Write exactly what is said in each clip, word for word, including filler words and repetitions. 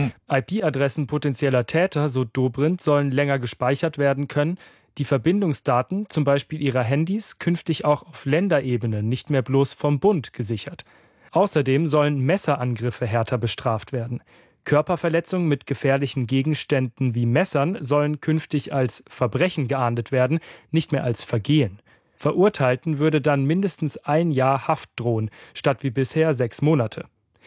I P-Adressen potenzieller Täter, so Dobrindt, sollen länger gespeichert werden können, die Verbindungsdaten, zum Beispiel ihrer Handys, künftig auch auf Länderebene, nicht mehr bloß vom Bund, gesichert. Außerdem sollen Messerangriffe härter bestraft werden. Körperverletzungen mit gefährlichen Gegenständen wie Messern sollen künftig als Verbrechen geahndet werden, nicht mehr als Vergehen. Verurteilten würde dann mindestens ein Jahr Haft drohen, statt wie bisher sechs Monate.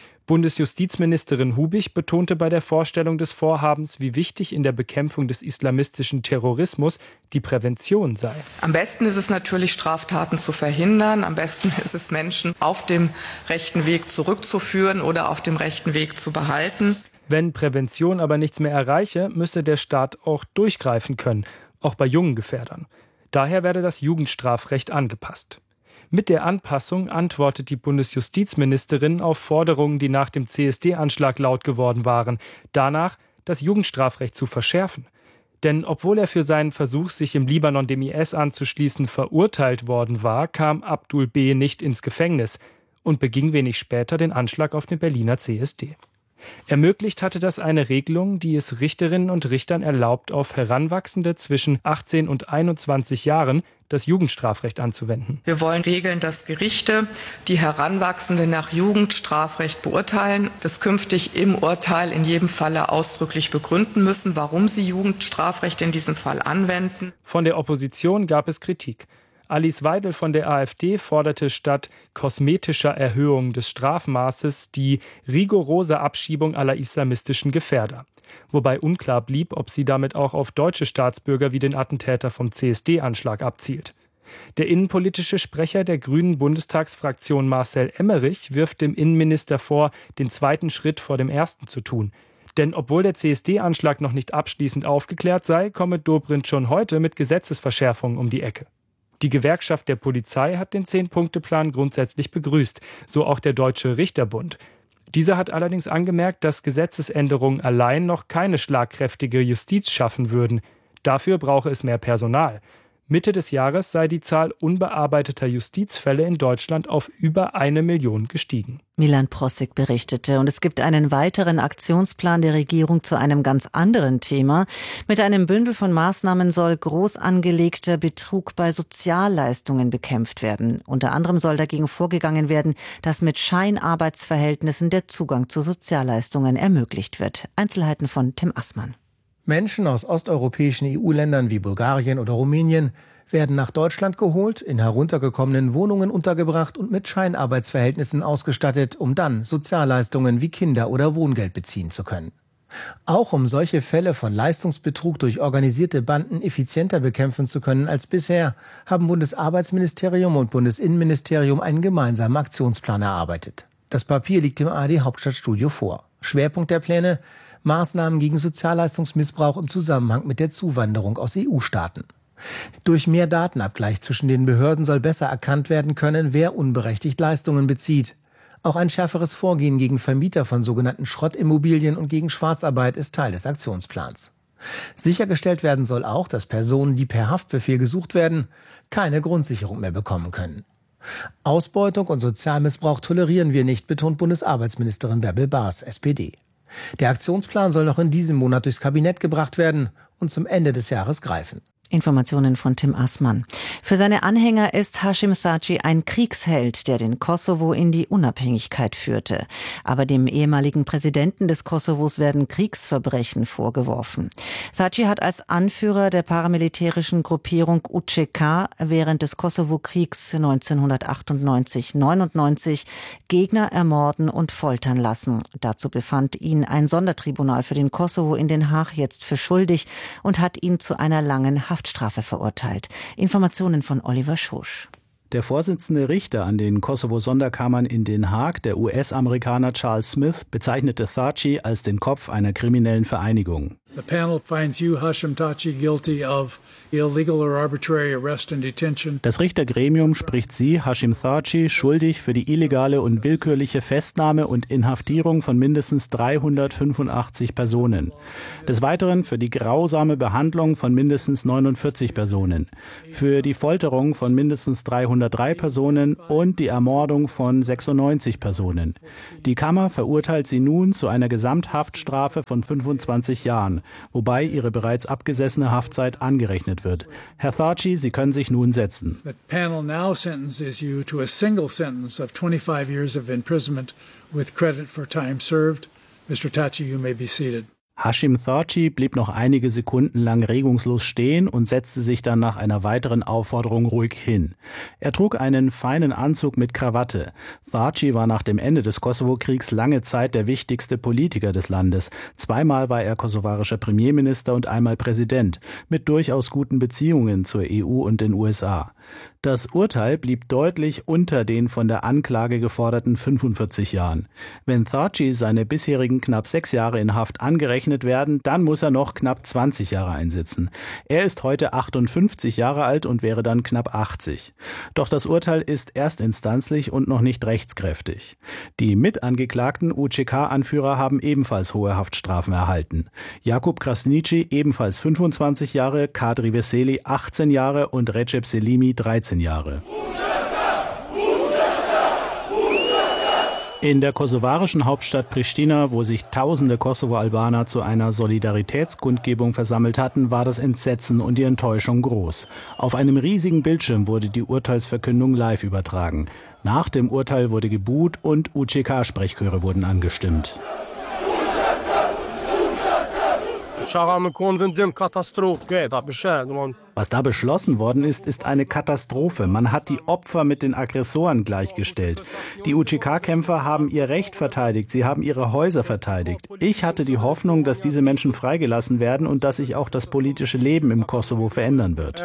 Bundesjustizministerin Hubig betonte bei der Vorstellung des Vorhabens, wie wichtig in der Bekämpfung des islamistischen Terrorismus die Prävention sei. Am besten ist es natürlich, Straftaten zu verhindern. Am besten ist es, Menschen auf dem rechten Weg zurückzuführen oder auf dem rechten Weg zu behalten. Wenn Prävention aber nichts mehr erreiche, müsse der Staat auch durchgreifen können, auch bei jungen Gefährdern. Daher werde das Jugendstrafrecht angepasst. Mit der Anpassung antwortet die Bundesjustizministerin auf Forderungen, die nach dem C S D-Anschlag laut geworden waren, danach, das Jugendstrafrecht zu verschärfen. Denn obwohl er für seinen Versuch, sich im Libanon dem I S anzuschließen, verurteilt worden war, kam Abdul B. nicht ins Gefängnis und beging wenig später den Anschlag auf den Berliner C S D. Ermöglicht hatte das eine Regelung, die es Richterinnen und Richtern erlaubt, auf Heranwachsende zwischen achtzehn und einundzwanzig Jahren das Jugendstrafrecht anzuwenden. Wir wollen regeln, dass Gerichte, die Heranwachsende nach Jugendstrafrecht beurteilen, das künftig im Urteil in jedem Falle ausdrücklich begründen müssen, warum sie Jugendstrafrecht in diesem Fall anwenden. Von der Opposition gab es Kritik. Alice Weidel von der AfD forderte statt kosmetischer Erhöhung des Strafmaßes die rigorose Abschiebung aller islamistischen Gefährder. Wobei unklar blieb, ob sie damit auch auf deutsche Staatsbürger wie den Attentäter vom C S D-Anschlag abzielt. Der innenpolitische Sprecher der Grünen Bundestagsfraktion Marcel Emmerich wirft dem Innenminister vor, den zweiten Schritt vor dem ersten zu tun. Denn obwohl der C S D-Anschlag noch nicht abschließend aufgeklärt sei, komme Dobrindt schon heute mit Gesetzesverschärfungen um die Ecke. Die Gewerkschaft der Polizei hat den Zehn-Punkte-Plan grundsätzlich begrüßt, so auch der Deutsche Richterbund. Dieser hat allerdings angemerkt, dass Gesetzesänderungen allein noch keine schlagkräftige Justiz schaffen würden. Dafür brauche es mehr Personal. Mitte des Jahres sei die Zahl unbearbeiteter Justizfälle in Deutschland auf über eine Million gestiegen. Milan Prossig berichtete. Und es gibt einen weiteren Aktionsplan der Regierung zu einem ganz anderen Thema. Mit einem Bündel von Maßnahmen soll groß angelegter Betrug bei Sozialleistungen bekämpft werden. Unter anderem soll dagegen vorgegangen werden, dass mit Scheinarbeitsverhältnissen der Zugang zu Sozialleistungen ermöglicht wird. Einzelheiten von Tim Assmann. Menschen aus osteuropäischen E U-Ländern wie Bulgarien oder Rumänien werden nach Deutschland geholt, in heruntergekommenen Wohnungen untergebracht und mit Scheinarbeitsverhältnissen ausgestattet, um dann Sozialleistungen wie Kinder- oder Wohngeld beziehen zu können. Auch um solche Fälle von Leistungsbetrug durch organisierte Banden effizienter bekämpfen zu können als bisher, haben Bundesarbeitsministerium und Bundesinnenministerium einen gemeinsamen Aktionsplan erarbeitet. Das Papier liegt im A R D-Hauptstadtstudio vor. Schwerpunkt der Pläne: Maßnahmen gegen Sozialleistungsmissbrauch im Zusammenhang mit der Zuwanderung aus E U-Staaten. Durch mehr Datenabgleich zwischen den Behörden soll besser erkannt werden können, wer unberechtigt Leistungen bezieht. Auch ein schärferes Vorgehen gegen Vermieter von sogenannten Schrottimmobilien und gegen Schwarzarbeit ist Teil des Aktionsplans. Sichergestellt werden soll auch, dass Personen, die per Haftbefehl gesucht werden, keine Grundsicherung mehr bekommen können. Ausbeutung und Sozialmissbrauch tolerieren wir nicht, betont Bundesarbeitsministerin Bärbel Baas, S P D. Der Aktionsplan soll noch in diesem Monat durchs Kabinett gebracht werden und zum Ende des Jahres greifen. Informationen von Tim Assmann. Für seine Anhänger ist Hashim Thaçi ein Kriegsheld, der den Kosovo in die Unabhängigkeit führte. Aber dem ehemaligen Präsidenten des Kosovos werden Kriegsverbrechen vorgeworfen. Thaçi hat als Anführer der paramilitärischen Gruppierung U C K während des Kosovo-Kriegs neunzehnhundertachtundneunzig neunundneunzig Gegner ermorden und foltern lassen. Dazu befand ihn ein Sondertribunal für den Kosovo in Den Haag jetzt für schuldig und hat ihn zu einer langen Haftstrafe verurteilt. Informationen von Oliver Schosch. Der Vorsitzende Richter an den Kosovo-Sonderkammern in Den Haag, der U S-Amerikaner Charles Smith, bezeichnete Thaçi als den Kopf einer kriminellen Vereinigung. The panel finds you, Hashim Thachi, guilty of illegal or arbitrary arrest and detention. Das Richtergremium spricht Sie, Hashim Thachi, schuldig für die illegale und willkürliche Festnahme und Inhaftierung von mindestens dreihundertfünfundachtzig Personen. Des Weiteren für die grausame Behandlung von mindestens neunundvierzig Personen, für die Folterung von mindestens dreihundertdrei Personen und die Ermordung von sechsundneunzig Personen. Die Kammer verurteilt Sie nun zu einer Gesamthaftstrafe von fünfundzwanzig Jahren, wobei ihre bereits abgesessene Haftzeit angerechnet wird. Herr Thachi, Sie können sich nun setzen. The panel now sentences you to a single sentence of twenty-five years of imprisonment with credit for time served. Mister Thachi, you may be seated. Hashim Thachi blieb noch einige Sekunden lang regungslos stehen und setzte sich dann nach einer weiteren Aufforderung ruhig hin. Er trug einen feinen Anzug mit Krawatte. Thachi war nach dem Ende des Kosovo-Kriegs lange Zeit der wichtigste Politiker des Landes. Zweimal war er kosovarischer Premierminister und einmal Präsident, mit durchaus guten Beziehungen zur E U und den U S A. Das Urteil blieb deutlich unter den von der Anklage geforderten fünfundvierzig Jahren. Wenn Thachi seine bisherigen knapp sechs Jahre in Haft angerechnet werden, dann muss er noch knapp zwanzig Jahre einsitzen. Er ist heute achtundfünfzig Jahre alt und wäre dann knapp achtzig. Doch das Urteil ist erstinstanzlich und noch nicht rechtskräftig. Die mitangeklagten U C K-Anführer haben ebenfalls hohe Haftstrafen erhalten. Jakub Krasniqi ebenfalls fünfundzwanzig Jahre, Kadri Veseli achtzehn Jahre und Recep Selimi dreizehn Jahre. In der kosovarischen Hauptstadt Pristina, wo sich tausende Kosovo-Albaner zu einer Solidaritätskundgebung versammelt hatten, war das Entsetzen und die Enttäuschung groß. Auf einem riesigen Bildschirm wurde die Urteilsverkündung live übertragen. Nach dem Urteil wurde gebuht und U C K-Sprechchöre wurden angestimmt. Was da beschlossen worden ist, ist eine Katastrophe. Man hat die Opfer mit den Aggressoren gleichgestellt. Die U C K-Kämpfer haben ihr Recht verteidigt, sie haben ihre Häuser verteidigt. Ich hatte die Hoffnung, dass diese Menschen freigelassen werden und dass sich auch das politische Leben im Kosovo verändern wird.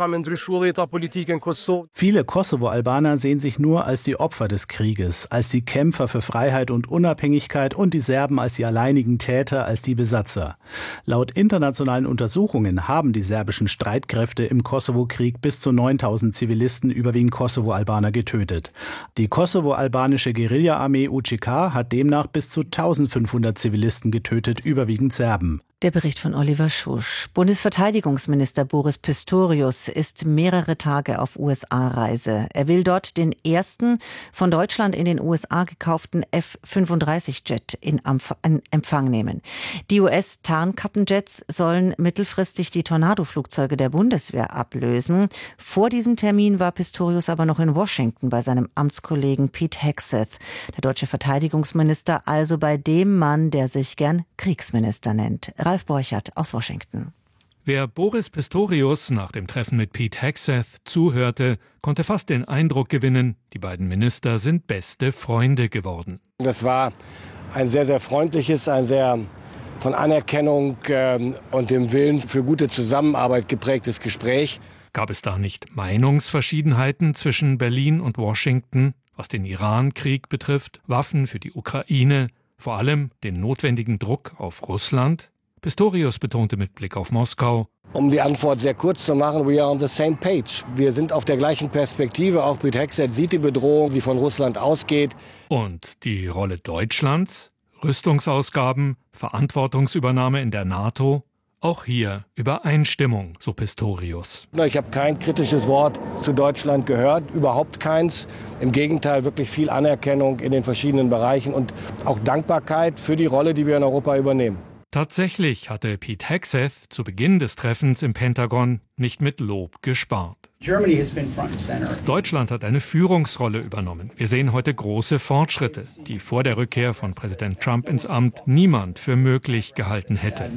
Viele Kosovo-Albaner sehen sich nur als die Opfer des Krieges, als die Kämpfer für Freiheit und Unabhängigkeit und die Serben als die alleinigen Täter, als die Besatzer. Laut internationalen Untersuchungen haben die serbischen Streitkräfte im Kosovo-Krieg bis zu neuntausend Zivilisten, überwiegend Kosovo-Albaner, getötet. Die kosovo-albanische Guerilla-Armee U C K hat demnach bis zu eintausendfünfhundert Zivilisten getötet, überwiegend Serben. Der Bericht von Oliver Schusch. Bundesverteidigungsminister Boris Pistorius ist mehrere Tage auf U S A-Reise. Er will dort den ersten von Deutschland in den U S A gekauften F fünfunddreißig Jet in Empfang nehmen. Die U S-Tarnkappenjets sollen mittelfristig die Tornado-Flugzeuge der Bundeswehr ablösen. Vor diesem Termin war Pistorius aber noch in Washington bei seinem Amtskollegen Pete Hegseth, der deutsche Verteidigungsminister, also bei dem Mann, der sich gern Kriegsminister nennt. Ralf Borchert aus Washington. Wer Boris Pistorius nach dem Treffen mit Pete Hegseth zuhörte, konnte fast den Eindruck gewinnen, die beiden Minister sind beste Freunde geworden. Das war ein sehr, sehr freundliches, ein sehr von Anerkennung äh, und dem Willen für gute Zusammenarbeit geprägtes Gespräch. Gab es da nicht Meinungsverschiedenheiten zwischen Berlin und Washington, was den Iran-Krieg betrifft, Waffen für die Ukraine, vor allem den notwendigen Druck auf Russland? Pistorius betonte mit Blick auf Moskau: Um die Antwort sehr kurz zu machen, we are on the same page. Wir sind auf der gleichen Perspektive. Auch Pete Hegseth sieht die Bedrohung, die von Russland ausgeht. Und die Rolle Deutschlands? Rüstungsausgaben, Verantwortungsübernahme in der NATO? Auch hier Übereinstimmung, so Pistorius. Ich habe kein kritisches Wort zu Deutschland gehört, überhaupt keins. Im Gegenteil, wirklich viel Anerkennung in den verschiedenen Bereichen und auch Dankbarkeit für die Rolle, die wir in Europa übernehmen. Tatsächlich hatte Pete Hegseth zu Beginn des Treffens im Pentagon nicht mit Lob gespart. Deutschland hat eine Führungsrolle übernommen. Wir sehen heute große Fortschritte, die vor der Rückkehr von Präsident Trump ins Amt niemand für möglich gehalten hätte.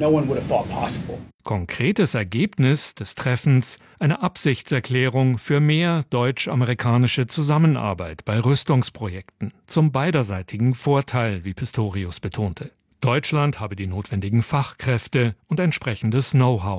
Konkretes Ergebnis des Treffens: eine Absichtserklärung für mehr deutsch-amerikanische Zusammenarbeit bei Rüstungsprojekten, zum beiderseitigen Vorteil, wie Pistorius betonte. Deutschland habe die notwendigen Fachkräfte und entsprechendes Know-how.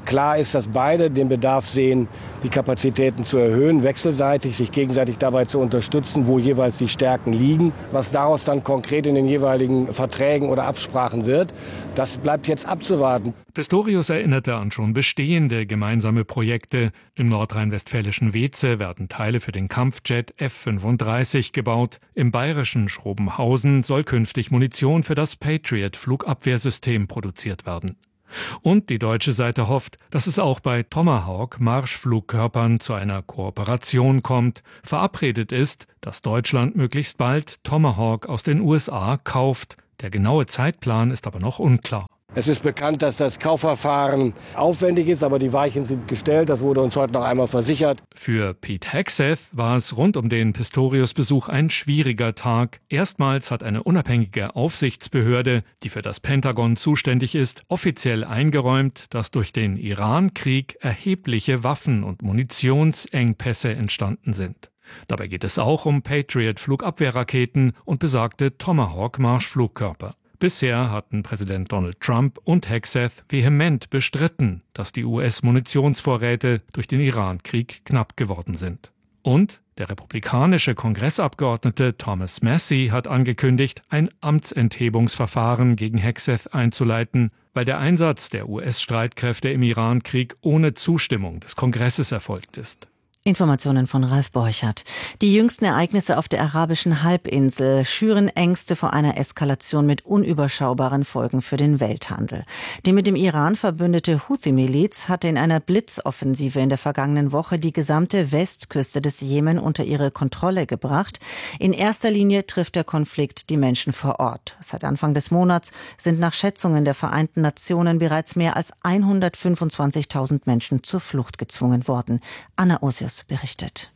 Klar ist, dass beide den Bedarf sehen, die Kapazitäten zu erhöhen, wechselseitig, sich gegenseitig dabei zu unterstützen, wo jeweils die Stärken liegen. Was daraus dann konkret in den jeweiligen Verträgen oder Absprachen wird, das bleibt jetzt abzuwarten. Pistorius erinnerte an schon bestehende gemeinsame Projekte. Im nordrhein-westfälischen Weeze werden Teile für den Kampfjet F fünfunddreißig gebaut. Im bayerischen Schrobenhausen soll künftig Munition für das Patriot-Flugabwehrsystem produziert werden. Und die deutsche Seite hofft, dass es auch bei Tomahawk-Marschflugkörpern zu einer Kooperation kommt. Verabredet ist, dass Deutschland möglichst bald Tomahawk aus den U S A kauft. Der genaue Zeitplan ist aber noch unklar. Es ist bekannt, dass das Kaufverfahren aufwendig ist, aber die Weichen sind gestellt. Das wurde uns heute noch einmal versichert. Für Pete Hegseth war es rund um den Pistorius-Besuch ein schwieriger Tag. Erstmals hat eine unabhängige Aufsichtsbehörde, die für das Pentagon zuständig ist, offiziell eingeräumt, dass durch den Iran-Krieg erhebliche Waffen- und Munitionsengpässe entstanden sind. Dabei geht es auch um Patriot-Flugabwehrraketen und besagte Tomahawk-Marschflugkörper. Bisher hatten Präsident Donald Trump und Hegseth vehement bestritten, dass die U S-Munitionsvorräte durch den Iran-Krieg knapp geworden sind. Und der republikanische Kongressabgeordnete Thomas Massie hat angekündigt, ein Amtsenthebungsverfahren gegen Hegseth einzuleiten, weil der Einsatz der U S-Streitkräfte im Iran-Krieg ohne Zustimmung des Kongresses erfolgt ist. Informationen von Ralf Borchert. Die jüngsten Ereignisse auf der arabischen Halbinsel schüren Ängste vor einer Eskalation mit unüberschaubaren Folgen für den Welthandel. Die mit dem Iran verbündete Houthi-Miliz hatte in einer Blitzoffensive in der vergangenen Woche die gesamte Westküste des Jemen unter ihre Kontrolle gebracht. In erster Linie trifft der Konflikt die Menschen vor Ort. Seit Anfang des Monats sind nach Schätzungen der Vereinten Nationen bereits mehr als hundertfünfundzwanzigtausend Menschen zur Flucht gezwungen worden. Anna Osius berichtet.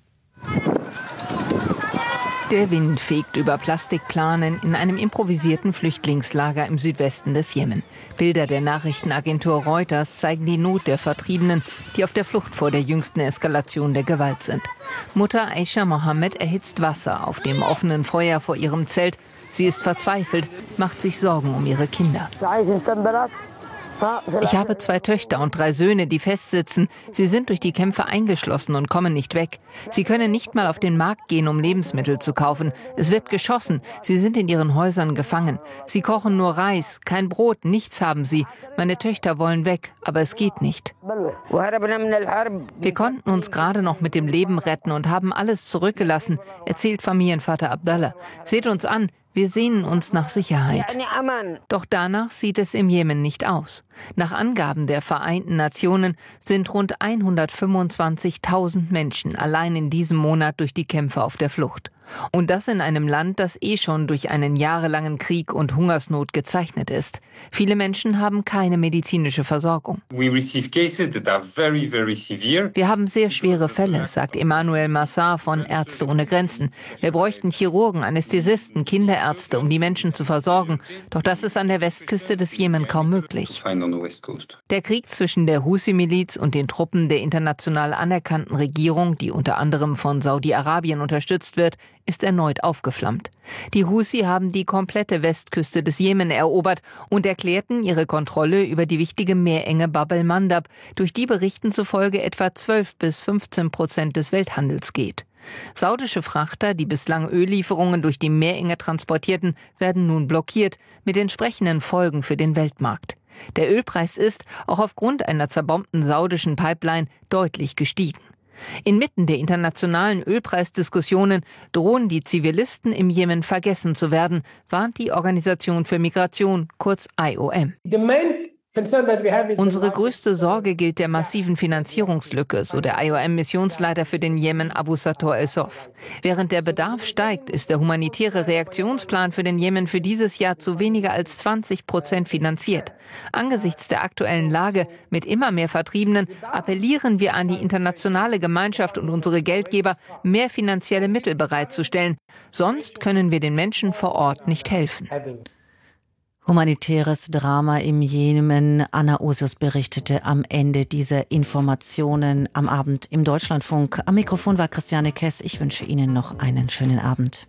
Der Wind fegt über Plastikplanen in einem improvisierten Flüchtlingslager im Südwesten des Jemen. Bilder der Nachrichtenagentur Reuters zeigen die Not der Vertriebenen, die auf der Flucht vor der jüngsten Eskalation der Gewalt sind. Mutter Aisha Mohammed erhitzt Wasser auf dem offenen Feuer vor ihrem Zelt. Sie ist verzweifelt, macht sich Sorgen um ihre Kinder. Ich habe zwei Töchter und drei Söhne, die festsitzen. Sie sind durch die Kämpfe eingeschlossen und kommen nicht weg. Sie können nicht mal auf den Markt gehen, um Lebensmittel zu kaufen. Es wird geschossen. Sie sind in ihren Häusern gefangen. Sie kochen nur Reis, kein Brot, nichts haben sie. Meine Töchter wollen weg, aber es geht nicht. Wir konnten uns gerade noch mit dem Leben retten und haben alles zurückgelassen, erzählt Familienvater Abdallah. Seht uns an. Wir sehnen uns nach Sicherheit. Doch danach sieht es im Jemen nicht aus. Nach Angaben der Vereinten Nationen sind rund hundertfünfundzwanzigtausend Menschen allein in diesem Monat durch die Kämpfe auf der Flucht. Und das in einem Land, das eh schon durch einen jahrelangen Krieg und Hungersnot gezeichnet ist. Viele Menschen haben keine medizinische Versorgung. Wir haben sehr schwere Fälle, sagt Emmanuel Massar von Ärzte ohne Grenzen. Wir bräuchten Chirurgen, Anästhesisten, Kinderärzte, um die Menschen zu versorgen. Doch das ist an der Westküste des Jemen kaum möglich. Der Krieg zwischen der Houthi-Miliz und den Truppen der international anerkannten Regierung, die unter anderem von Saudi-Arabien unterstützt wird, ist erneut aufgeflammt. Die Houthi haben die komplette Westküste des Jemen erobert und erklärten ihre Kontrolle über die wichtige Meerenge Bab el-Mandab, durch die Berichten zufolge etwa zwölf bis fünfzehn Prozent des Welthandels geht. Saudische Frachter, die bislang Öllieferungen durch die Meerenge transportierten, werden nun blockiert, mit entsprechenden Folgen für den Weltmarkt. Der Ölpreis ist, auch aufgrund einer zerbombten saudischen Pipeline, deutlich gestiegen. Inmitten der internationalen Ölpreisdiskussionen drohen die Zivilisten im Jemen vergessen zu werden, warnt die Organisation für Migration, kurz I O M. Unsere größte Sorge gilt der massiven Finanzierungslücke, so der I O M-Missionsleiter für den Jemen Abu Sator el-Sof. Während der Bedarf steigt, ist der humanitäre Reaktionsplan für den Jemen für dieses Jahr zu weniger als zwanzig Prozent finanziert. Angesichts der aktuellen Lage mit immer mehr Vertriebenen appellieren wir an die internationale Gemeinschaft und unsere Geldgeber, mehr finanzielle Mittel bereitzustellen. Sonst können wir den Menschen vor Ort nicht helfen. Humanitäres Drama im Jemen. Anna Osius berichtete am Ende dieser Informationen am Abend im Deutschlandfunk. Am Mikrofon war Christiane Kess. Ich wünsche Ihnen noch einen schönen Abend.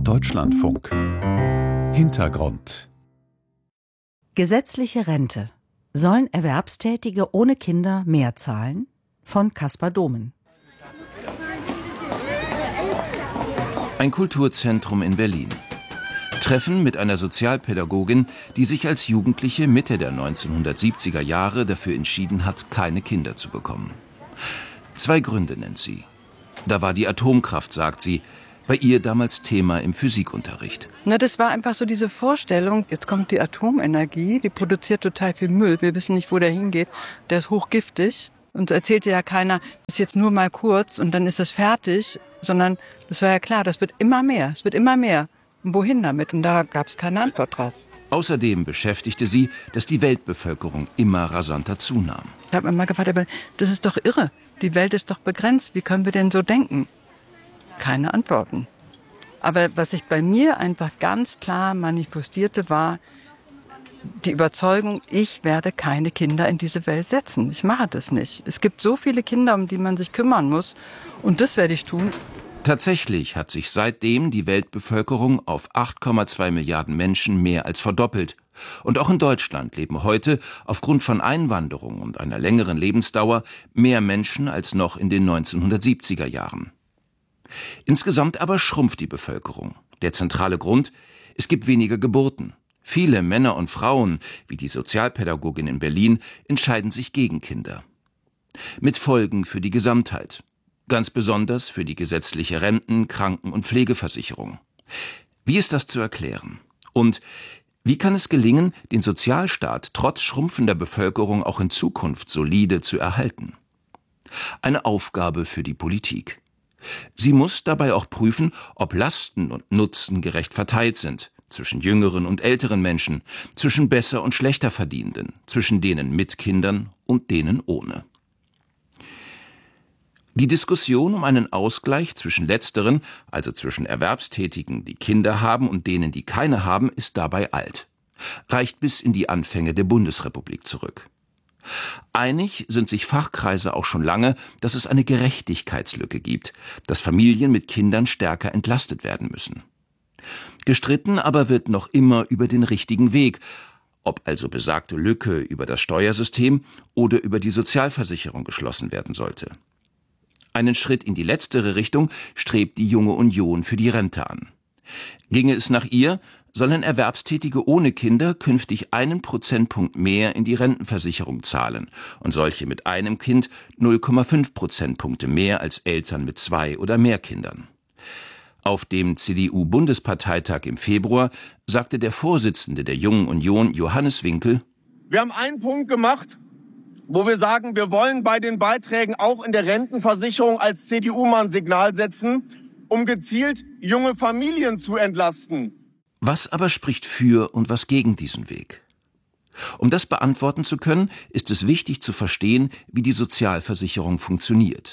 Deutschlandfunk. Hintergrund. Gesetzliche Rente. Sollen Erwerbstätige ohne Kinder mehr zahlen? Von Kaspar Domen. Ein Kulturzentrum in Berlin. Treffen mit einer Sozialpädagogin, die sich als Jugendliche Mitte der neunzehnhundertsiebziger Jahre dafür entschieden hat, keine Kinder zu bekommen. Zwei Gründe nennt sie. Da war die Atomkraft, sagt sie, bei ihr damals Thema im Physikunterricht. Na, das war einfach so diese Vorstellung, jetzt kommt die Atomenergie, die produziert total viel Müll, wir wissen nicht, wo der hingeht, der ist hochgiftig. Und so erzählte ja keiner, das ist jetzt nur mal kurz und dann ist es fertig, sondern das war ja klar, das wird immer mehr, es wird immer mehr. Und wohin damit? Und da gab es keine Antwort drauf. Außerdem beschäftigte sie, dass die Weltbevölkerung immer rasanter zunahm. Ich habe mir mal gefragt, aber das ist doch irre. Die Welt ist doch begrenzt. Wie können wir denn so denken? Keine Antworten. Aber was sich bei mir einfach ganz klar manifestierte, war die Überzeugung, ich werde keine Kinder in diese Welt setzen. Ich mache das nicht. Es gibt so viele Kinder, um die man sich kümmern muss. Und das werde ich tun. Tatsächlich hat sich seitdem die Weltbevölkerung auf acht Komma zwei Milliarden Menschen mehr als verdoppelt. Und auch in Deutschland leben heute aufgrund von Einwanderung und einer längeren Lebensdauer mehr Menschen als noch in den neunzehnhundertsiebziger Jahren. Insgesamt aber schrumpft die Bevölkerung. Der zentrale Grund: es gibt weniger Geburten. Viele Männer und Frauen, wie die Sozialpädagogin in Berlin, entscheiden sich gegen Kinder. Mit Folgen für die Gesamtheit. Ganz besonders für die gesetzliche Renten-, Kranken- und Pflegeversicherung. Wie ist das zu erklären? Und wie kann es gelingen, den Sozialstaat trotz schrumpfender Bevölkerung auch in Zukunft solide zu erhalten? Eine Aufgabe für die Politik. Sie muss dabei auch prüfen, ob Lasten und Nutzen gerecht verteilt sind, zwischen jüngeren und älteren Menschen, zwischen besser und schlechter Verdienenden, zwischen denen mit Kindern und denen ohne. Die Diskussion um einen Ausgleich zwischen Letzteren, also zwischen Erwerbstätigen, die Kinder haben, und denen, die keine haben, ist dabei alt. Reicht bis in die Anfänge der Bundesrepublik zurück. Einig sind sich Fachkreise auch schon lange, dass es eine Gerechtigkeitslücke gibt, dass Familien mit Kindern stärker entlastet werden müssen. Gestritten aber wird noch immer über den richtigen Weg, ob also besagte Lücke über das Steuersystem oder über die Sozialversicherung geschlossen werden sollte. Einen Schritt in die letztere Richtung strebt die Junge Union für die Rente an. Ginge es nach ihr, sollen Erwerbstätige ohne Kinder künftig einen Prozentpunkt mehr in die Rentenversicherung zahlen und solche mit einem Kind null Komma fünf Prozentpunkte mehr als Eltern mit zwei oder mehr Kindern. Auf dem C D U-Bundesparteitag im Februar sagte der Vorsitzende der Jungen Union, Johannes Winkel: Wir haben einen Punkt gemacht, wo wir sagen, wir wollen bei den Beiträgen auch in der Rentenversicherung als C D U mal ein Signal setzen, um gezielt junge Familien zu entlasten. Was aber spricht für und was gegen diesen Weg? Um das beantworten zu können, ist es wichtig zu verstehen, wie die Sozialversicherung funktioniert.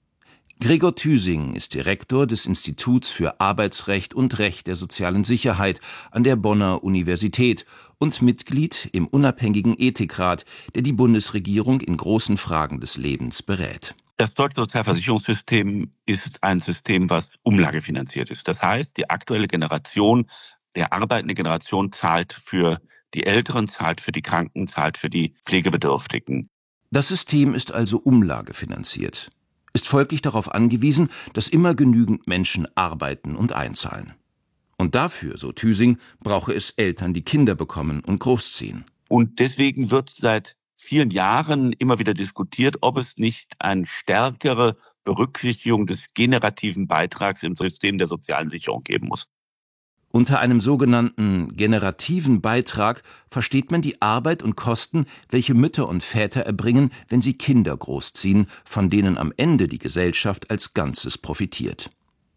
Gregor Thüsing ist Direktor des Instituts für Arbeitsrecht und Recht der sozialen Sicherheit an der Bonner Universität und Mitglied im unabhängigen Ethikrat, der die Bundesregierung in großen Fragen des Lebens berät. Das deutsche Sozialversicherungssystem ist ein System, was umlagefinanziert ist. Das heißt, die aktuelle Generation, der arbeitende Generation, zahlt für die Älteren, zahlt für die Kranken, zahlt für die Pflegebedürftigen. Das System ist also umlagefinanziert, ist folglich darauf angewiesen, dass immer genügend Menschen arbeiten und einzahlen. Und dafür, so Thüsing, brauche es Eltern, die Kinder bekommen und großziehen. Und deswegen wird seit vielen Jahren immer wieder diskutiert, ob es nicht eine stärkere Berücksichtigung des generativen Beitrags im System der sozialen Sicherung geben muss. Unter einem sogenannten generativen Beitrag versteht man die Arbeit und Kosten, welche Mütter und Väter erbringen, wenn sie Kinder großziehen, von denen am Ende die Gesellschaft als Ganzes profitiert.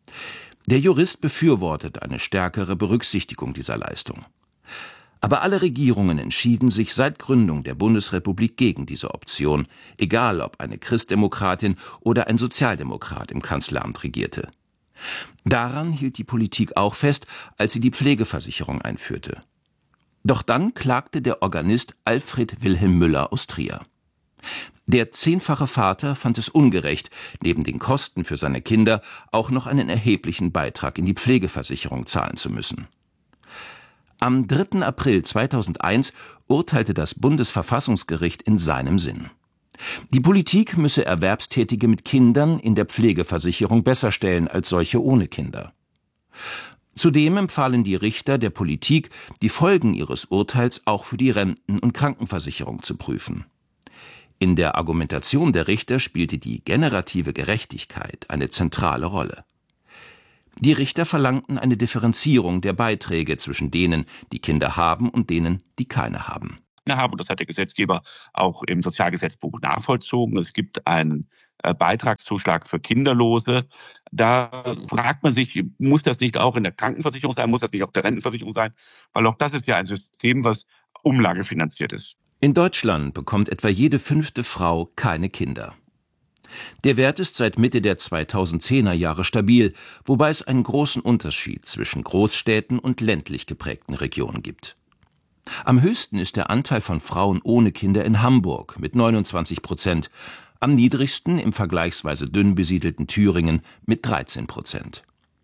Der Jurist befürwortet eine stärkere Berücksichtigung dieser Leistung. Aber alle Regierungen entschieden sich seit Gründung der Bundesrepublik gegen diese Option, egal ob eine Christdemokratin oder ein Sozialdemokrat im Kanzleramt regierte. Daran hielt die Politik auch fest, als sie die Pflegeversicherung einführte. Doch dann klagte der Organist Alfred Wilhelm Müller aus Trier. Der zehnfache Vater fand es ungerecht, neben den Kosten für seine Kinder auch noch einen erheblichen Beitrag in die Pflegeversicherung zahlen zu müssen. Am dritten April zweitausendeins urteilte das Bundesverfassungsgericht in seinem Sinn. Die Politik müsse Erwerbstätige mit Kindern in der Pflegeversicherung besser stellen als solche ohne Kinder. Zudem empfahlen die Richter der Politik, die Folgen ihres Urteils auch für die Renten- und Krankenversicherung zu prüfen. In der Argumentation der Richter spielte die generative Gerechtigkeit eine zentrale Rolle. Die Richter verlangten eine Differenzierung der Beiträge zwischen denen, die Kinder haben, und denen, die keine haben. Haben, und das hat der Gesetzgeber auch im Sozialgesetzbuch nachvollzogen. Es gibt einen Beitragszuschlag für Kinderlose. Da fragt man sich, muss das nicht auch in der Krankenversicherung sein, muss das nicht auch in der Rentenversicherung sein? Weil auch das ist ja ein System, was umlagefinanziert ist. In Deutschland bekommt etwa jede fünfte Frau keine Kinder. Der Wert ist seit Mitte der zweitausendzehner Jahre stabil, wobei es einen großen Unterschied zwischen Großstädten und ländlich geprägten Regionen gibt. Am höchsten ist der Anteil von Frauen ohne Kinder in Hamburg mit neunundzwanzig Prozent, am niedrigsten im vergleichsweise dünn besiedelten Thüringen mit dreizehn Prozent.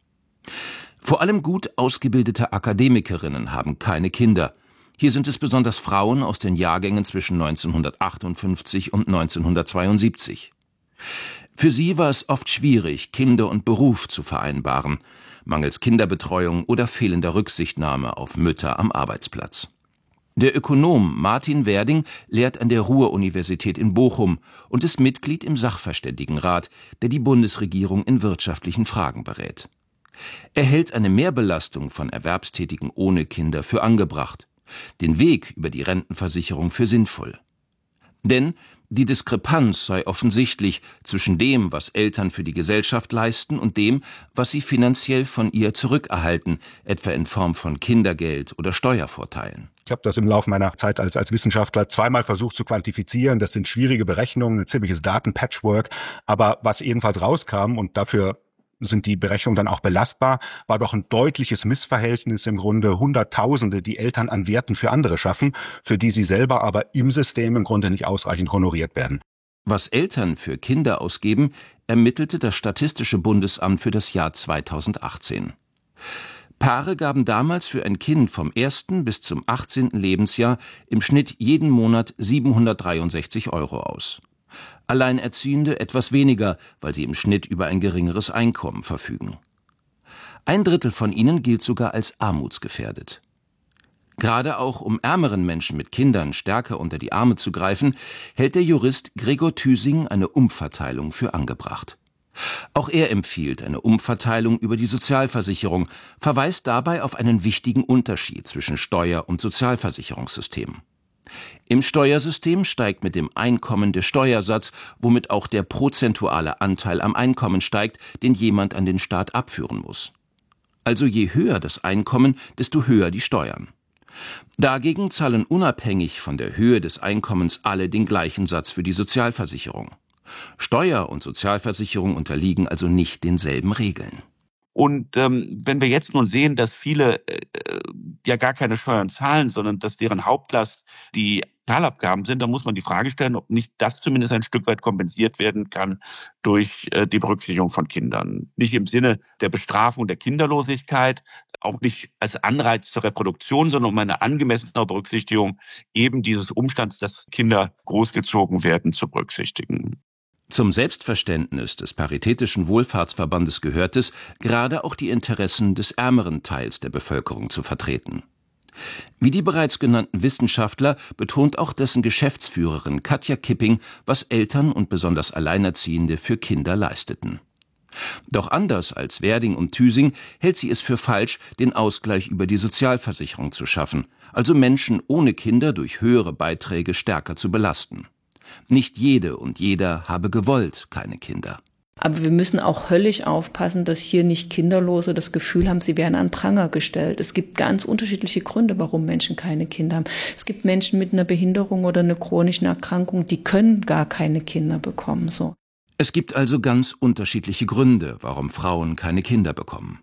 Vor allem gut ausgebildete Akademikerinnen haben keine Kinder. Hier sind es besonders Frauen aus den Jahrgängen zwischen neunzehnhundertachtundfünfzig und neunzehnhundertzweiundsiebzig. Für sie war es oft schwierig, Kinder und Beruf zu vereinbaren, mangels Kinderbetreuung oder fehlender Rücksichtnahme auf Mütter am Arbeitsplatz. Der Ökonom Martin Werding lehrt an der Ruhr-Universität in Bochum und ist Mitglied im Sachverständigenrat, der die Bundesregierung in wirtschaftlichen Fragen berät. Er hält eine Mehrbelastung von Erwerbstätigen ohne Kinder für angebracht, den Weg über die Rentenversicherung für sinnvoll. Denn die Diskrepanz sei offensichtlich zwischen dem, was Eltern für die Gesellschaft leisten, und dem, was sie finanziell von ihr zurückerhalten, etwa in Form von Kindergeld oder Steuervorteilen. Ich habe das im Laufe meiner Zeit als, als Wissenschaftler zweimal versucht zu quantifizieren. Das sind schwierige Berechnungen, ein ziemliches Datenpatchwork. Aber was ebenfalls rauskam, und dafür sind die Berechnungen dann auch belastbar, war doch ein deutliches Missverhältnis im Grunde. Hunderttausende, die Eltern an Werten für andere schaffen, für die sie selber aber im System im Grunde nicht ausreichend honoriert werden. Was Eltern für Kinder ausgeben, ermittelte das Statistische Bundesamt für das Jahr zweitausendachtzehn. Paare gaben damals für ein Kind vom ersten bis zum achtzehnten Lebensjahr im Schnitt jeden Monat siebenhundertdreiundsechzig Euro aus. Alleinerziehende etwas weniger, weil sie im Schnitt über ein geringeres Einkommen verfügen. Ein Drittel von ihnen gilt sogar als armutsgefährdet. Gerade auch um ärmeren Menschen mit Kindern stärker unter die Arme zu greifen, hält der Jurist Gregor Thüsing eine Umverteilung für angebracht. Auch er empfiehlt eine Umverteilung über die Sozialversicherung, verweist dabei auf einen wichtigen Unterschied zwischen Steuer- und Sozialversicherungssystemen. Im Steuersystem steigt mit dem Einkommen der Steuersatz, womit auch der prozentuale Anteil am Einkommen steigt, den jemand an den Staat abführen muss. Also je höher das Einkommen, desto höher die Steuern. Dagegen zahlen unabhängig von der Höhe des Einkommens alle den gleichen Satz für die Sozialversicherung. Steuer und Sozialversicherung unterliegen also nicht denselben Regeln. Und ähm, wenn wir jetzt nun sehen, dass viele äh, ja gar keine Steuern zahlen, sondern dass deren Hauptlast die Sozialabgaben sind, dann muss man die Frage stellen, ob nicht das zumindest ein Stück weit kompensiert werden kann durch äh, die Berücksichtigung von Kindern. Nicht im Sinne der Bestrafung der Kinderlosigkeit, auch nicht als Anreiz zur Reproduktion, sondern um eine angemessene Berücksichtigung eben dieses Umstands, dass Kinder großgezogen werden, zu berücksichtigen. Zum Selbstverständnis des Paritätischen Wohlfahrtsverbandes gehört es, gerade auch die Interessen des ärmeren Teils der Bevölkerung zu vertreten. Wie die bereits genannten Wissenschaftler betont auch dessen Geschäftsführerin Katja Kipping, was Eltern und besonders Alleinerziehende für Kinder leisteten. Doch anders als Werding und Thüsing hält sie es für falsch, den Ausgleich über die Sozialversicherung zu schaffen, also Menschen ohne Kinder durch höhere Beiträge stärker zu belasten. Nicht jede und jeder habe gewollt keine Kinder. Aber wir müssen auch höllisch aufpassen, dass hier nicht Kinderlose das Gefühl haben, sie werden an Pranger gestellt. Es gibt ganz unterschiedliche Gründe, warum Menschen keine Kinder haben. Es gibt Menschen mit einer Behinderung oder einer chronischen Erkrankung, die können gar keine Kinder bekommen. So. Es gibt also ganz unterschiedliche Gründe, warum Frauen keine Kinder bekommen.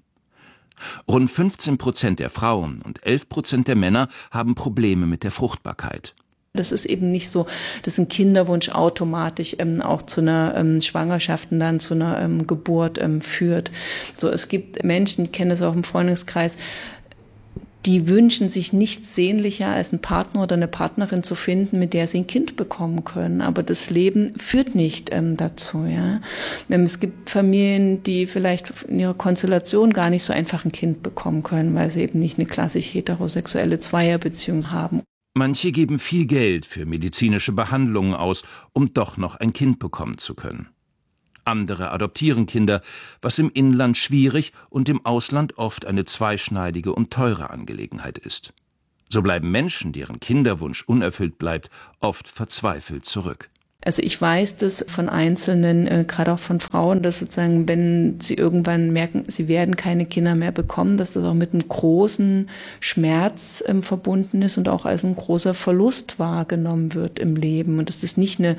Rund fünfzehn Prozent der Frauen und elf Prozent der Männer haben Probleme mit der Fruchtbarkeit. Das ist eben nicht so, dass ein Kinderwunsch automatisch ähm, auch zu einer ähm, Schwangerschaft und dann zu einer ähm, Geburt ähm, führt. So, es gibt Menschen, ich kenne das auch im Freundeskreis, die wünschen sich nichts sehnlicher, als einen Partner oder eine Partnerin zu finden, mit der sie ein Kind bekommen können. Aber das Leben führt nicht ähm, dazu. Ja? Ähm, es gibt Familien, die vielleicht in ihrer Konstellation gar nicht so einfach ein Kind bekommen können, weil sie eben nicht eine klassisch heterosexuelle Zweierbeziehung haben. Manche geben viel Geld für medizinische Behandlungen aus, um doch noch ein Kind bekommen zu können. Andere adoptieren Kinder, was im Inland schwierig und im Ausland oft eine zweischneidige und teure Angelegenheit ist. So bleiben Menschen, deren Kinderwunsch unerfüllt bleibt, oft verzweifelt zurück. Also ich weiß das von Einzelnen, äh, gerade auch von Frauen, dass sozusagen, wenn sie irgendwann merken, sie werden keine Kinder mehr bekommen, dass das auch mit einem großen Schmerz ähm, verbunden ist und auch als ein großer Verlust wahrgenommen wird im Leben und dass das nicht eine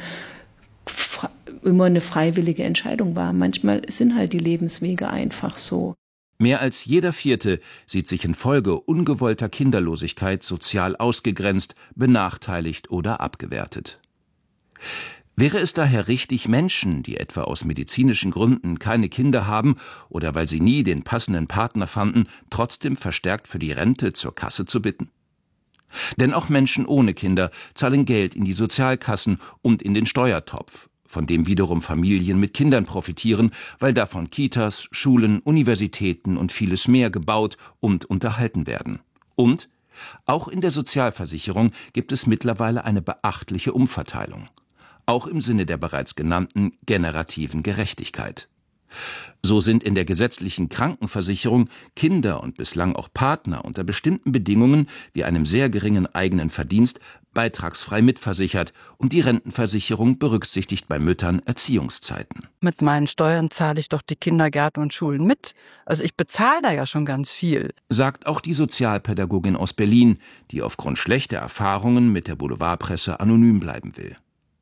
immer eine freiwillige Entscheidung war. Manchmal sind halt die Lebenswege einfach so. Mehr als jeder Vierte sieht sich infolge ungewollter Kinderlosigkeit sozial ausgegrenzt, benachteiligt oder abgewertet. Wäre es daher richtig, Menschen, die etwa aus medizinischen Gründen keine Kinder haben oder weil sie nie den passenden Partner fanden, trotzdem verstärkt für die Rente zur Kasse zu bitten? Denn auch Menschen ohne Kinder zahlen Geld in die Sozialkassen und in den Steuertopf, von dem wiederum Familien mit Kindern profitieren, weil davon Kitas, Schulen, Universitäten und vieles mehr gebaut und unterhalten werden. Und auch in der Sozialversicherung gibt es mittlerweile eine beachtliche Umverteilung. Auch im Sinne der bereits genannten generativen Gerechtigkeit. So sind in der gesetzlichen Krankenversicherung Kinder und bislang auch Partner unter bestimmten Bedingungen wie einem sehr geringen eigenen Verdienst beitragsfrei mitversichert und die Rentenversicherung berücksichtigt bei Müttern Erziehungszeiten. Mit meinen Steuern zahle ich doch die Kindergärten und Schulen mit. Also ich bezahle da ja schon ganz viel. Sagt auch die Sozialpädagogin aus Berlin, die aufgrund schlechter Erfahrungen mit der Boulevardpresse anonym bleiben will.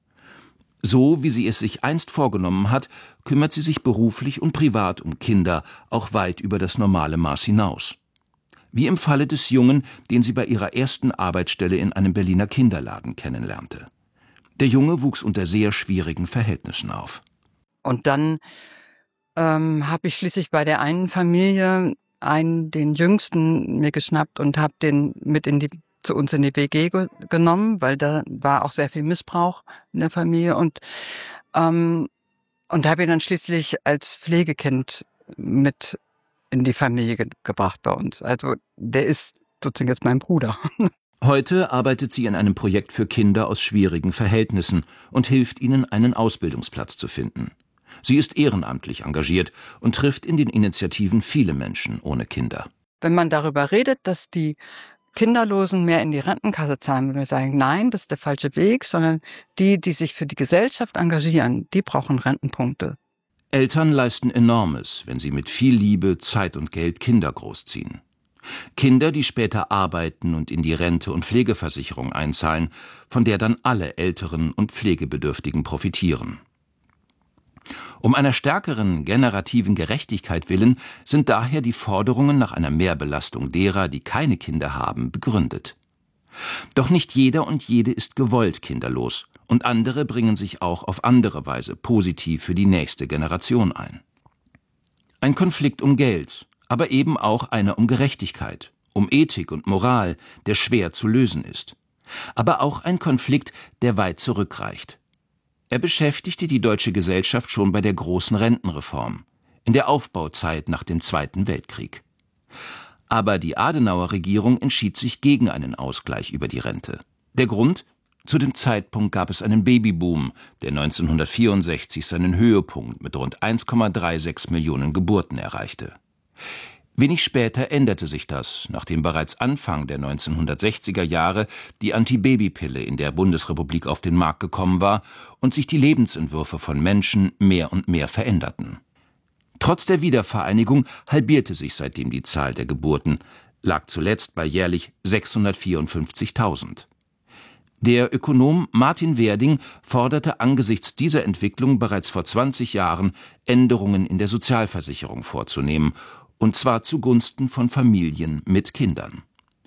So, wie sie es sich einst vorgenommen hat, kümmert sie sich beruflich und privat um Kinder, auch weit über das normale Maß hinaus. Wie im Falle des Jungen, den sie bei ihrer ersten Arbeitsstelle in einem Berliner Kinderladen kennenlernte. Der Junge wuchs unter sehr schwierigen Verhältnissen auf. Und dann ähm, habe ich schließlich bei der einen Familie einen, den Jüngsten, mir geschnappt und habe den mit in die zu uns in die W G ge- genommen, weil da war auch sehr viel Missbrauch in der Familie und ähm, und habe ihn dann schließlich als Pflegekind mit in die Familie ge- gebracht bei uns. Also der ist sozusagen jetzt mein Bruder. Heute arbeitet sie in einem Projekt für Kinder aus schwierigen Verhältnissen und hilft ihnen, einen Ausbildungsplatz zu finden. Sie ist ehrenamtlich engagiert und trifft in den Initiativen viele Menschen ohne Kinder. Wenn man darüber redet, dass die Kinderlosen mehr in die Rentenkasse zahlen, würden wir sagen, nein, das ist der falsche Weg, sondern die, die sich für die Gesellschaft engagieren, die brauchen Rentenpunkte. Eltern leisten Enormes, wenn sie mit viel Liebe, Zeit und Geld Kinder großziehen. Kinder, die später arbeiten und in die Rente- und Pflegeversicherung einzahlen, von der dann alle Älteren und Pflegebedürftigen profitieren. Um einer stärkeren generativen Gerechtigkeit willen sind daher die Forderungen nach einer Mehrbelastung derer, die keine Kinder haben, begründet. Doch nicht jeder und jede ist gewollt kinderlos, und andere bringen sich auch auf andere Weise positiv für die nächste Generation ein. Ein Konflikt um Geld, aber eben auch einer um Gerechtigkeit, um Ethik und Moral, der schwer zu lösen ist. Aber auch ein Konflikt, der weit zurückreicht. Er beschäftigte die deutsche Gesellschaft schon bei der großen Rentenreform, in der Aufbauzeit nach dem Zweiten Weltkrieg. Aber die Adenauer-Regierung entschied sich gegen einen Ausgleich über die Rente. Der Grund? Zu dem Zeitpunkt gab es einen Babyboom, der neunzehnhundertvierundsechzig seinen Höhepunkt mit rund eins Komma sechsunddreißig Millionen Geburten erreichte. Wenig später änderte sich das, nachdem bereits Anfang der neunzehnhundertsechziger Jahre die Antibabypille in der Bundesrepublik auf den Markt gekommen war und sich die Lebensentwürfe von Menschen mehr und mehr veränderten. Trotz der Wiedervereinigung halbierte sich seitdem die Zahl der Geburten, lag zuletzt bei jährlich sechshundertvierundfünfzigtausend. Der Ökonom Martin Werding forderte angesichts dieser Entwicklung bereits vor zwanzig Jahren, Änderungen in der Sozialversicherung vorzunehmen, und zwar zugunsten von Familien mit Kindern.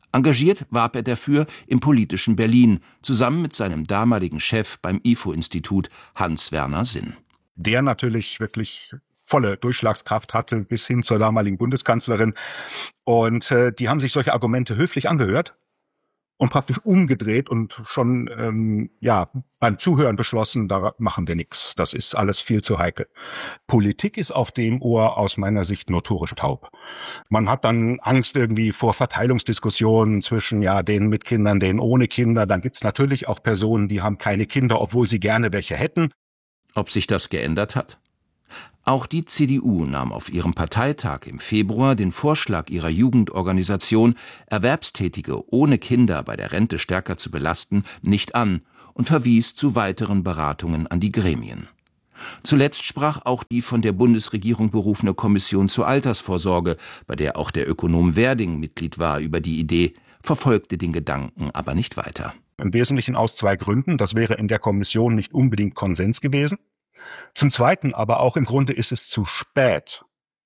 Engagiert warb er dafür im politischen Berlin, zusammen mit seinem damaligen Chef beim I F O-Institut, Hans-Werner Sinn. Der natürlich wirklich volle Durchschlagskraft hatte bis hin zur damaligen Bundeskanzlerin. Und äh, die haben sich solche Argumente höflich angehört und praktisch umgedreht und schon ähm, ja beim Zuhören beschlossen, da machen wir nichts. Das ist alles viel zu heikel. Politik ist auf dem Ohr aus meiner Sicht notorisch taub. Man hat dann Angst irgendwie vor Verteilungsdiskussionen zwischen ja denen mit Kindern, denen ohne Kinder. Dann gibt's natürlich auch Personen, die haben keine Kinder, obwohl sie gerne welche hätten. Ob sich das geändert hat? Auch die C D U nahm auf ihrem Parteitag im Februar den Vorschlag ihrer Jugendorganisation, Erwerbstätige ohne Kinder bei der Rente stärker zu belasten, nicht an und verwies zu weiteren Beratungen an die Gremien. Zuletzt sprach auch die von der Bundesregierung berufene Kommission zur Altersvorsorge, bei der auch der Ökonom Werding Mitglied war, über die Idee, verfolgte den Gedanken aber nicht weiter. Im Wesentlichen aus zwei Gründen. Das wäre in der Kommission nicht unbedingt Konsens gewesen. Zum Zweiten aber auch im Grunde ist es zu spät,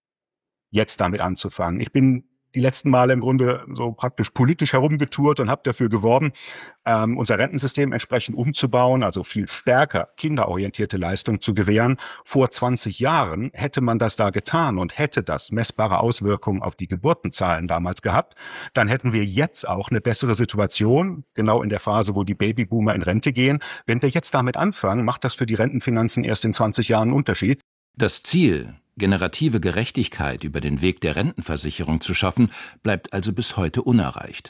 jetzt damit anzufangen. Ich bin die letzten Male im Grunde so praktisch politisch herumgetourt und habe dafür geworben, ähm, unser Rentensystem entsprechend umzubauen, also viel stärker kinderorientierte Leistungen zu gewähren. Vor zwanzig Jahren hätte man das da getan und hätte das messbare Auswirkungen auf die Geburtenzahlen damals gehabt, dann hätten wir jetzt auch eine bessere Situation, genau in der Phase, wo die Babyboomer in Rente gehen. Wenn wir jetzt damit anfangen, macht das für die Rentenfinanzen erst in zwanzig Jahren einen Unterschied. Das Ziel, generative Gerechtigkeit über den Weg der Rentenversicherung zu schaffen, bleibt also bis heute unerreicht.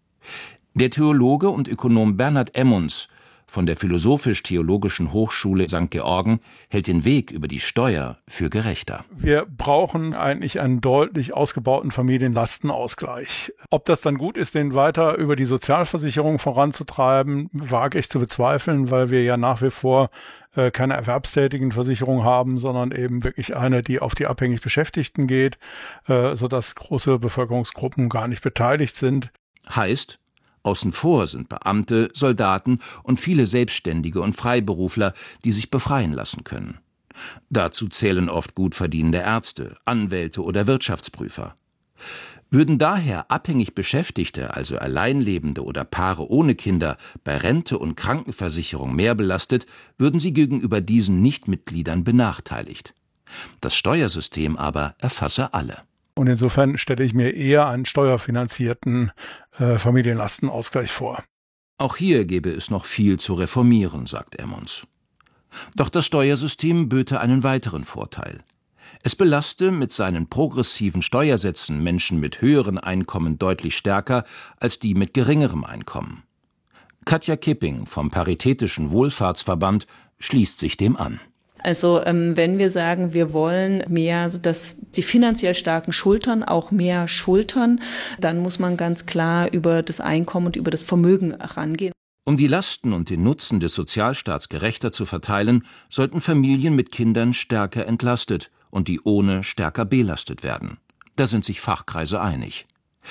Der Theologe und Ökonom Bernhard Emmons von der Philosophisch-Theologischen Hochschule Sankt Georgen hält den Weg über die Steuer für gerechter. Wir brauchen eigentlich einen deutlich ausgebauten Familienlastenausgleich. Ob das dann gut ist, den weiter über die Sozialversicherung voranzutreiben, wage ich zu bezweifeln, weil wir ja nach wie vor äh, keine erwerbstätigen Versicherung haben, sondern eben wirklich eine, die auf die abhängig Beschäftigten geht, äh, sodass große Bevölkerungsgruppen gar nicht beteiligt sind. Heißt, außen vor sind Beamte, Soldaten und viele Selbstständige und Freiberufler, die sich befreien lassen können. Dazu zählen oft gut verdienende Ärzte, Anwälte oder Wirtschaftsprüfer. Würden daher abhängig Beschäftigte, also Alleinlebende oder Paare ohne Kinder, bei Rente und Krankenversicherung mehr belastet, würden sie gegenüber diesen Nichtmitgliedern benachteiligt. Das Steuersystem aber erfasse alle. Und insofern stelle ich mir eher einen steuerfinanzierten äh, Familienlastenausgleich vor. Auch hier gäbe es noch viel zu reformieren, sagt Emmons. Doch das Steuersystem böte einen weiteren Vorteil. Es belaste mit seinen progressiven Steuersätzen Menschen mit höheren Einkommen deutlich stärker als die mit geringerem Einkommen. Katja Kipping vom Paritätischen Wohlfahrtsverband schließt sich dem an. Also ähm, wenn wir sagen, wir wollen mehr, dass die finanziell starken Schultern auch mehr schultern, dann muss man ganz klar über das Einkommen und über das Vermögen rangehen. Um die Lasten und den Nutzen des Sozialstaats gerechter zu verteilen, sollten Familien mit Kindern stärker entlastet und die ohne stärker belastet werden. Da sind sich Fachkreise einig.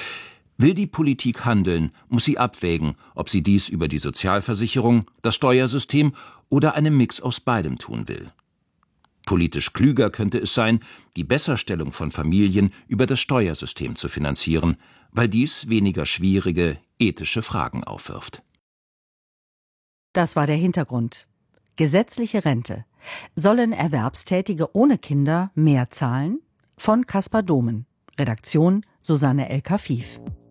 Will die Politik handeln, muss sie abwägen, ob sie dies über die Sozialversicherung, das Steuersystem oder einen Mix aus beidem tun will. Politisch klüger könnte es sein, die Besserstellung von Familien über das Steuersystem zu finanzieren, weil dies weniger schwierige ethische Fragen aufwirft. Das war der Hintergrund. Gesetzliche Rente. Sollen Erwerbstätige ohne Kinder mehr zahlen? Von Kaspar Domen. Redaktion Susanne El-Kafif.